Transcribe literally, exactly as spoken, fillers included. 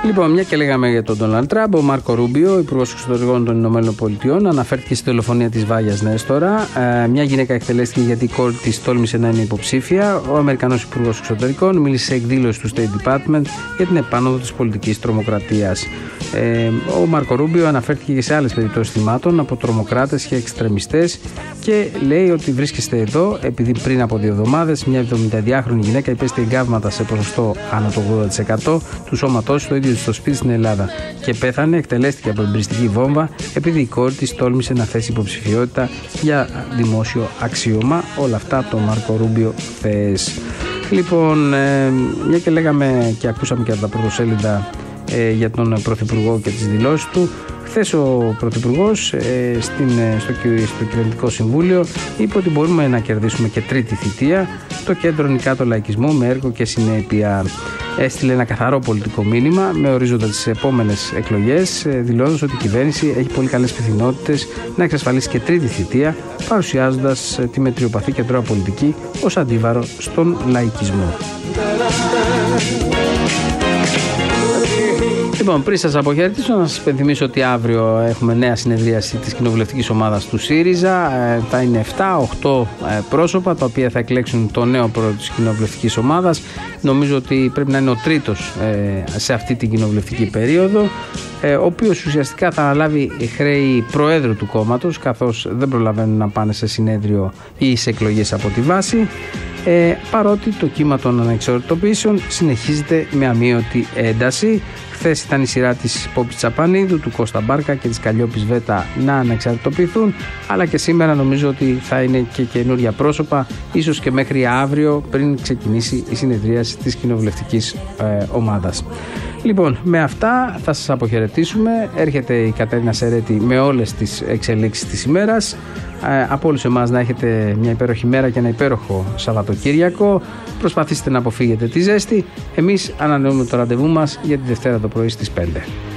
Λοιπόν, μια και λέγαμε για τον Ντόναλντ Τραμπ, ο Μάρκο Ρούμπιο, υπουργός εξωτερικών των Ηνωμένων Πολιτειών, αναφέρθηκε στη δολοφονία της Βάγιας Νέστορα. Ε, μια γυναίκα εκτελέστηκε γιατί η κόρη της τόλμησε να είναι υποψήφια. Ο Αμερικανός υπουργός εξωτερικών μίλησε σε εκδήλωση του State Department για την επάνωδο της πολιτικής τρομοκρατίας. Ε, ο Μάρκο Ρούμπιο αναφέρθηκε και σε άλλες περιπτώσεις θυμάτων από τρομοκράτες και εξτρεμιστές και λέει ότι βρίσκεστε εδώ επειδή πριν από δύο εβδομάδες μια εβδομηνταδυάχρονη γυναίκα υπέστη εγκάβματα σε ποσοστό άνω το ογδόντα τοις εκατό του σώματός στο ίδιο στο σπίτι στην Ελλάδα και πέθανε, εκτελέστηκε από εμπριστική βόμβα επειδή η κόρη της τόλμησε να θέσει υποψηφιότητα για δημόσιο αξίωμα. Όλα αυτά από τον Μάρκο Ρούμπιο χθες. Λοιπόν, ε, μια και λέγαμε και ακούσαμε και από τα πρωτοσέλιδα ε, για τον Πρωθυπουργό και τις δηλώσεις του. Χθες ο Πρωθυπουργός ε, στην, στο, στο Κυβερνητικό Συμβούλιο είπε ότι μπορούμε να κερδίσουμε και τρίτη θητεία το κέντρο Νικάτο Λαϊκισμού με έργο και συνέπεια. Έστειλε ένα καθαρό πολιτικό μήνυμα με ορίζοντα τις επόμενες εκλογές, δηλώνοντας ότι η κυβέρνηση έχει πολύ καλές πιθανότητες να εξασφαλίσει και τρίτη θητεία, παρουσιάζοντας τη μετριοπαθή κεντρώα πολιτική ως αντίβαρο στον λαϊκισμό. Λοιπόν, πριν σας αποχαιρετήσω, να σας υπενθυμίσω ότι αύριο έχουμε νέα συνεδρίαση της κοινοβουλευτικής ομάδας του ΣΥΡΙΖΑ. Ε, θα είναι επτά οχτώ ε, πρόσωπα τα οποία θα εκλέξουν το νέο πρόεδρο της κοινοβουλευτικής ομάδας. Νομίζω ότι πρέπει να είναι ο τρίτος ε, σε αυτή την κοινοβουλευτική περίοδο, ε, ο οποίος ουσιαστικά θα αναλάβει χρέη προέδρου του κόμματος, καθώς δεν προλαβαίνουν να πάνε σε συνέδριο ή σε εκλογές από τη βάση. Ε, παρότι το κύμα των ανεξαρτητοποιήσεων συνεχίζεται με αμείωτη ένταση. Χθες ήταν η σειρά της Πόπης Τσαπανίδου, του Κώστα Μπάρκα και της Καλλιόπης Βέτα να ανεξαρτητοποιηθούν, αλλά και σήμερα νομίζω ότι θα είναι και καινούρια πρόσωπα, ίσως και μέχρι αύριο πριν ξεκινήσει η συνεδρίαση της κοινοβουλευτικής ε, ομάδας. Λοιπόν, με αυτά θα σας αποχαιρετήσουμε. Έρχεται η Κατερίνα Σερέτη με όλες τις εξελίξεις της ημέρας. Ε, από όλους εμάς να έχετε μια υπέροχη μέρα και ένα υπέροχο Σαββατοκύριακο. Προσπαθήστε να αποφύγετε τη ζέστη. Εμείς ανανεώνουμε το ραντεβού μας για τη Δευτέρα το πρωί στις πέντε.